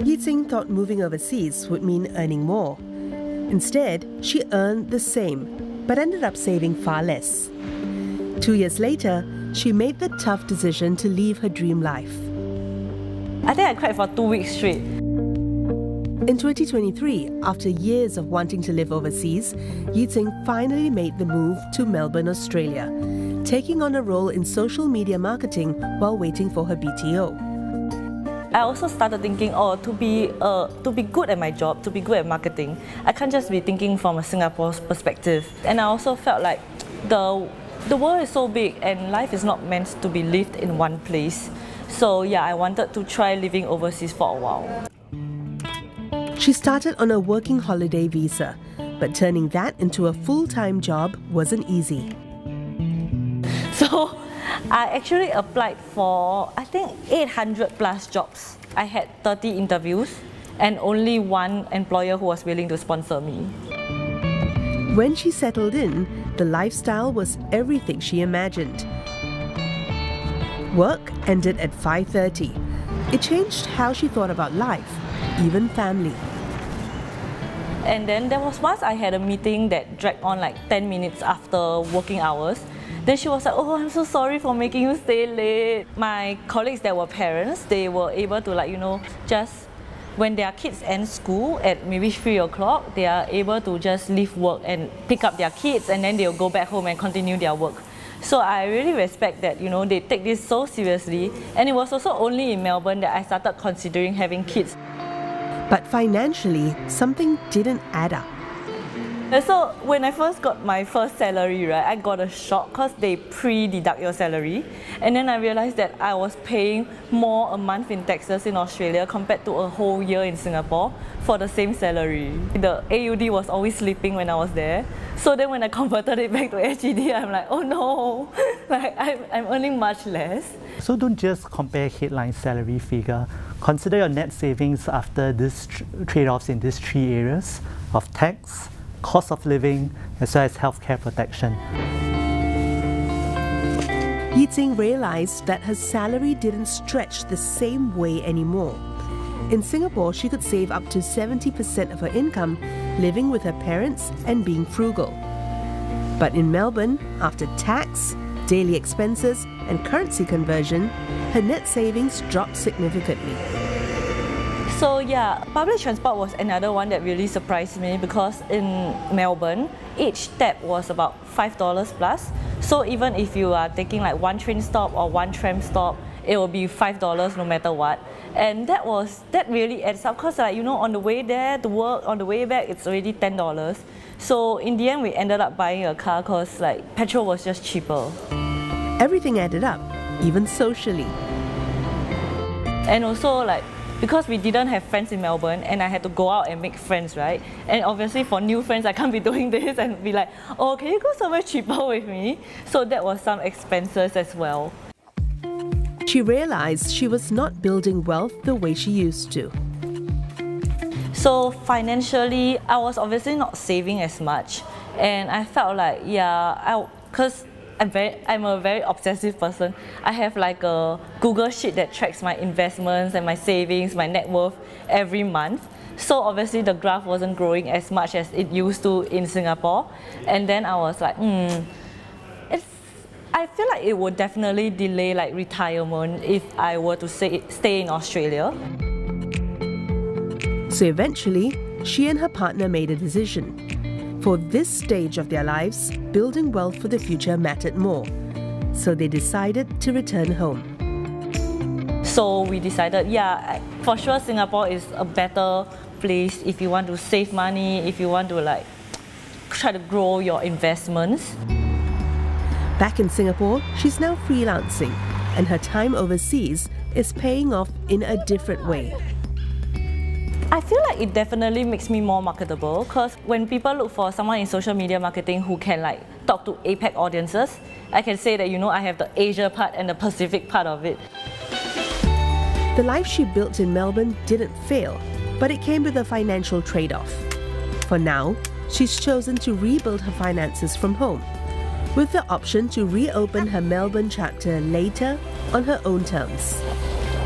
Yi Tsing thought moving overseas would mean earning more. Instead, she earned the same, but ended up saving far less. 2 years later, she made the tough decision to leave her dream life. I think I cried for 2 weeks straight. In 2023, after years of wanting to live overseas, Yi Tsing finally made the move to Melbourne, Australia, taking on a role in social media marketing while waiting for her BTO. I also started thinking, to be good at my job, to be good at marketing, I can't just be thinking from a Singapore's perspective. And I also felt like the world is so big and life is not meant to be lived in one place. So yeah, I wanted to try living overseas for a while. She started on a working holiday visa, but turning that into a full-time job wasn't easy. So I actually applied for, I think, 800 plus jobs. I had 30 interviews and only one employer who was willing to sponsor me. When she settled in, the lifestyle was everything she imagined. Work ended at 5:30. It changed how she thought about life, even family. And then there was once I had a meeting that dragged on like 10 minutes after working hours. Then she was like, oh, I'm so sorry for making you stay late. My colleagues that were parents, they were able to just when their kids end school at maybe 3 o'clock, they are able to just leave work and pick up their kids and then they'll go back home and continue their work. So I really respect that, they take this so seriously. And it was also only in Melbourne that I started considering having kids. But financially, something didn't add up. So when I first got my first salary, right, I got a shock because they pre-deduct your salary. And then I realized that I was paying more a month in taxes in Australia compared to a whole year in Singapore for the same salary. The AUD was always slipping when I was there. So then when I converted it back to SGD, I'm like, oh no, I'm earning much less. So don't just compare headline salary figure. Consider your net savings after these trade-offs in these 3 areas of tax, cost of living, as well as healthcare protection. Yi Tsing realized that her salary didn't stretch the same way anymore. In Singapore, she could save up to 70% of her income living with her parents and being frugal. But in Melbourne, after tax, daily expenses and currency conversion, her net savings dropped significantly. So yeah, public transport was another one that really surprised me because in Melbourne, each tap was about $5 plus. So even if you are taking like one train stop or one tram stop, it will be $5 no matter what. And that really adds up because on the way there to work, on the way back, it's already $10. So in the end, we ended up buying a car because petrol was just cheaper. Everything added up, even socially. And also because we didn't have friends in Melbourne and I had to go out and make friends, right? And obviously for new friends, I can't be doing this and be like, oh, can you go somewhere cheaper with me? So that was some expenses as well. She realized she was not building wealth the way she used to. So financially, I was obviously not saving as much. And I felt because I'm a very obsessive person. I have a Google sheet that tracks my investments and my savings, my net worth every month. So obviously the graph wasn't growing as much as it used to in Singapore. And then I was like, I feel like it would definitely delay retirement if I were to stay in Australia. So eventually, she and her partner made a decision. For this stage of their lives, building wealth for the future mattered more. So they decided to return home. So we decided, for sure Singapore is a better place if you want to save money, if you want to try to grow your investments. Back in Singapore, she's now freelancing, and her time overseas is paying off in a different way. I feel like it definitely makes me more marketable because when people look for someone in social media marketing who can talk to APAC audiences, I can say that I have the Asia part and the Pacific part of it. The life she built in Melbourne didn't fail, but it came with a financial trade-off. For now, she's chosen to rebuild her finances from home, with the option to reopen her Melbourne chapter later on her own terms.